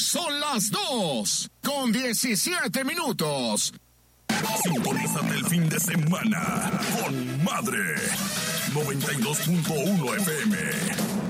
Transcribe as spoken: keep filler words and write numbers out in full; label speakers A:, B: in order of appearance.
A: son las dos con diecisiete minutos.
B: Sintonízate el fin de semana con Madre noventa y dos punto uno F M.